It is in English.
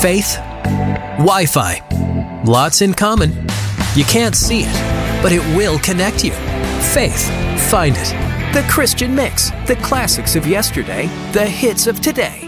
Faith, Wi-Fi. Lots in common. You can't see it, but it will connect you. Faith, find it. The Christian Mix, the classics of yesterday, the hits of today.